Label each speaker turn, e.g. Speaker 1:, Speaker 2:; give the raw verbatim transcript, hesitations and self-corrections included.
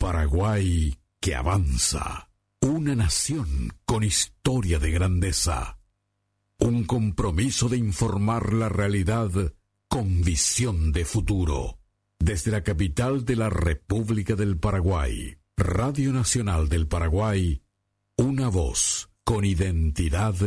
Speaker 1: Paraguay que avanza. Una nación con historia de grandeza. Un compromiso de informar la realidad con visión de futuro. Desde la capital de la República del Paraguay, Radio Nacional del Paraguay, una voz con identidad